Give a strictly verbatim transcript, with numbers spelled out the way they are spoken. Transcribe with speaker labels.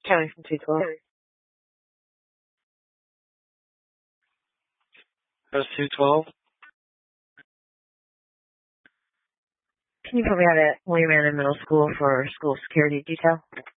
Speaker 1: County from two twelve.
Speaker 2: That's two twelve.
Speaker 1: Can you put me out at William Anna Middle School for school security detail?